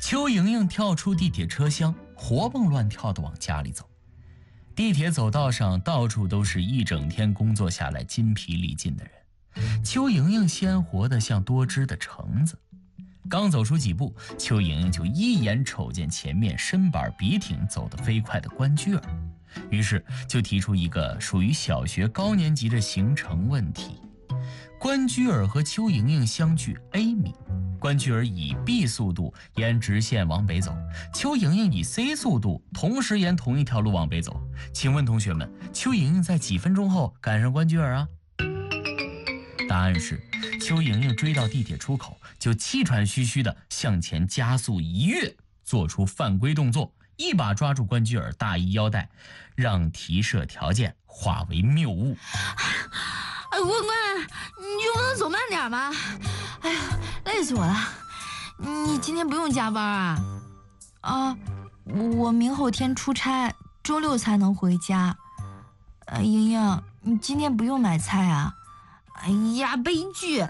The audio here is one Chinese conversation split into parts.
邱莹莹跳出地铁车厢，活蹦乱跳地往家里走。地铁走道上到处都是一整天工作下来筋疲力尽的人，邱莹莹鲜活得像多汁的橙子。刚走出几步，邱莹莹就一眼瞅见前面身板笔挺走得飞快的关雎尔，于是就提出一个属于小学高年级的行程问题。关雎尔和邱莹莹相距 A 米，关雎尔以 B 速度沿直线往北走，邱莹莹以 C 速度同时沿同一条路往北走。请问同学们，邱莹莹在几分钟后赶上关雎尔啊？答案是，邱莹莹追到地铁出口，就气喘吁吁地向前加速一跃，做出犯规动作，一把抓住关雎尔大衣腰带，让提设条件化为谬误。 关关，你就不能走慢点吗？哎呀，累死我了！你今天不用加班啊？啊，我明后天出差，周六才能回家。莹莹，你今天不用买菜啊？哎呀，悲剧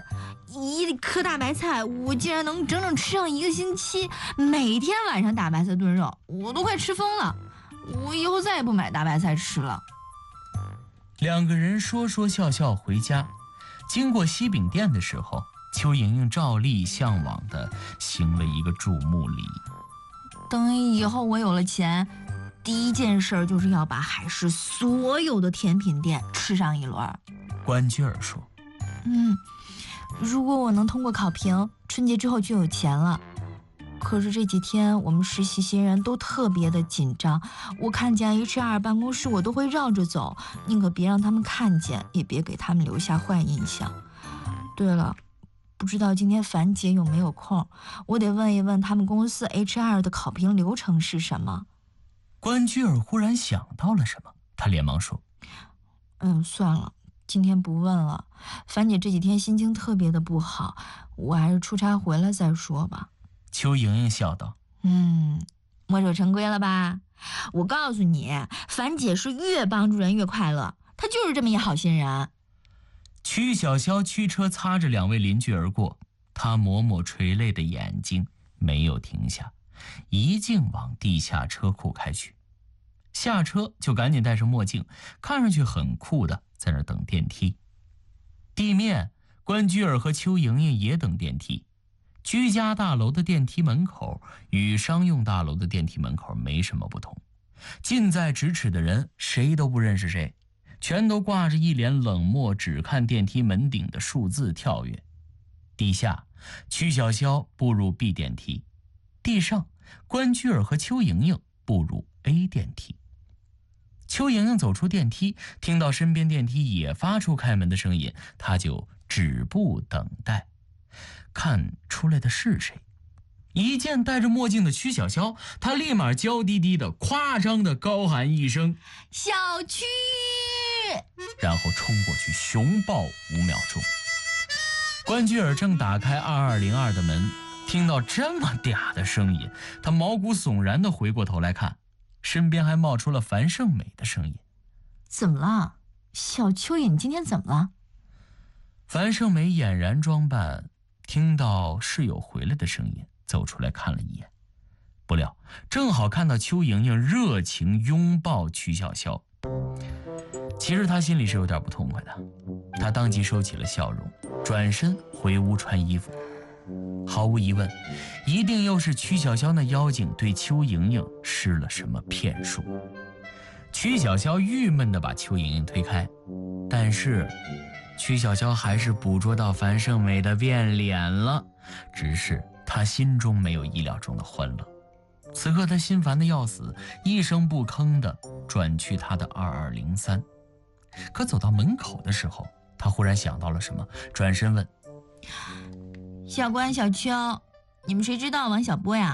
！1颗大白菜，我竟然能整整吃上1个星期，每天晚上大白菜炖肉，我都快吃疯了。我以后再也不买大白菜吃了。 两个人说说笑笑回家，经过西饼店的时候，邱莹莹照例向往地行了一个注目礼。 等以后我有了钱，第一件事就是要把海市所有的甜品店吃上一轮。 关雎尔说： 如果我能通过考评，春节之后就有钱了。可是这几天我们实习新人都特别的紧张，我看见 HR 办公室我都会绕着走，宁可别让他们看见，也别给他们留下坏印象。对了，不知道今天樊姐有没有空，我得问一问他们公司 HR 的考评流程是什么。 关雎尔忽然想到了什么，他连忙说： 算了，今天不问了。樊姐这几天心情特别的不好，我还是出差回来再说吧。 邱莹莹笑道： 墨守成规了吧？我告诉你，樊姐是越帮助人越快乐，她就是这么一好心人。 曲小潇驱车擦着两位邻居而过，他抹抹垂泪的眼睛，没有停下，一径往地下车库开去。下车就赶紧戴上墨镜，看上去很酷的在那儿等电梯。地面，关雎尔和邱莹莹也等电梯。居家大楼的电梯门口与商用大楼的电梯门口没什么不同，近在咫尺的人谁都不认识谁，全都挂着一脸冷漠，只看电梯门顶的数字跳跃。地下，曲小潇步入 B 电梯，地上，关雎尔和邱莹莹步入 A 电梯。邱莹莹走出电梯，听到身边电梯也发出开门的声音，她就止步等待，看出来的是谁。一见戴着墨镜的曲小潇，她立马娇滴滴的夸张的高喊一声： 小曲， 然后冲过去熊抱5秒钟。关雎尔正打开2202的门，听到这么嗲的声音，他毛骨悚然的回过头来看，身边还冒出了樊胜美的声音。 怎么了？小蚯蚓，你今天怎么了？ 樊胜美俨然装扮，听到室友回来的声音，走出来看了一眼，不料正好看到邱莹莹热情拥抱曲小潇。其实她心里是有点不痛快的，她当即收起了笑容，转身回屋穿衣服。毫无疑问，一定又是曲小潇那妖精对邱莹莹施了什么骗术。曲小潇郁闷地把邱莹莹推开，但是曲小潇还是捕捉到樊胜美的变脸了，只是她心中没有意料中的欢乐。此刻她心烦得要死，一声不吭地转去她的2203。可走到门口的时候，她忽然想到了什么，转身问： 小关、小邱，你们谁知道王小波呀？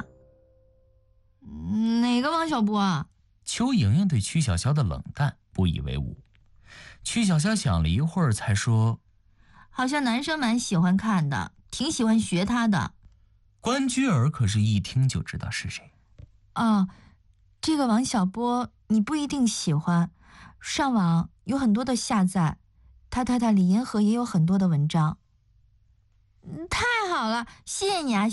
哪个王小波啊？ 邱莹莹对曲小潇的冷淡不以为忤。曲小潇想了一会儿才说： 好像男生蛮喜欢看的，挺喜欢学他的。 关雎尔可是一听就知道是谁。 这个王小波你不一定喜欢，上网有很多的下载，他太太李银河也有很多的文章。太好了，谢谢你啊。